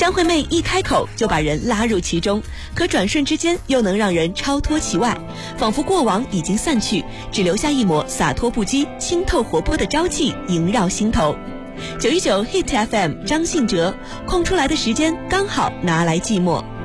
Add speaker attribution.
Speaker 1: 张惠妹一开口就把人拉入其中，可转瞬之间又能让人超脱其外，仿佛过往已经散去，只留下一抹洒脱不羁、清透活泼的朝气萦绕心头。919 Hit FM 张信哲，空出来的时间刚好拿来寂寞。